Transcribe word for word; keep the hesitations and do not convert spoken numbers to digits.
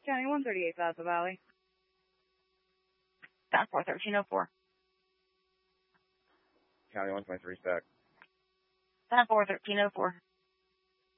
County one thirty-eight Plaza Valley. Down four thirteen oh four. County one twenty-three Stack. Down four thirteen oh four.